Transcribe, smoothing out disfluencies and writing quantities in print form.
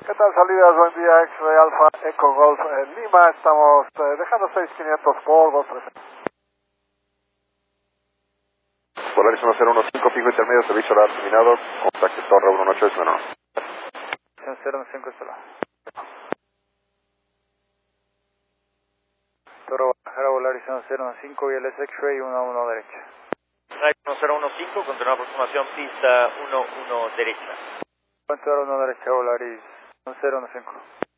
¿Qué tal salidas? Buen día, X-Ray Alpha Eco Golf en Lima. Estamos dejando 6500 por 230. Polaris 1015, pico intermedio, servicio radar terminado, contacto torre 118 menor. 1015 solo. Torre Guadalajara, Polaris 1015, VLS X-Ray 11 derecha. Right 1015, continúa aproximación pista 11 derecha. Puente 1 derecha, Polaris 1015.